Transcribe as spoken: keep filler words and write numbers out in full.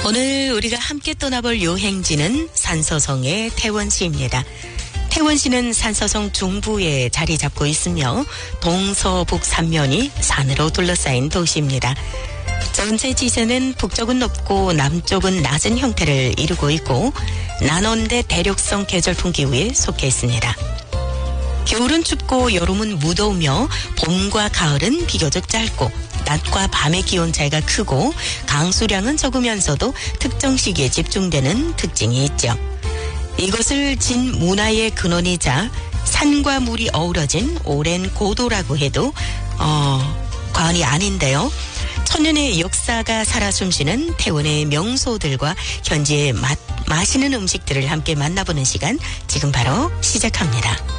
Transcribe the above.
오늘 우리가 함께 떠나볼 여행지는 산서성의 태원시입니다. 태원시는 산서성 중부에 자리 잡고 있으며 동서북 삼면이 산으로 둘러싸인 도시입니다. 전체 지세는 북쪽은 높고 남쪽은 낮은 형태를 이루고 있고 난원대 대륙성 계절풍 기후에 속해 있습니다. 겨울은 춥고 여름은 무더우며 봄과 가을은 비교적 짧고 낮과 밤의 기온 차이가 크고 강수량은 적으면서도 특정 시기에 집중되는 특징이 있죠. 이것을 진 문화의 근원이자 산과 물이 어우러진 오랜 고도라고 해도 어, 과언이 아닌데요. 천년의 역사가 살아 숨쉬는 태원의 명소들과 현지의 맛, 맛있는 음식들을 함께 만나보는 시간 지금 바로 시작합니다.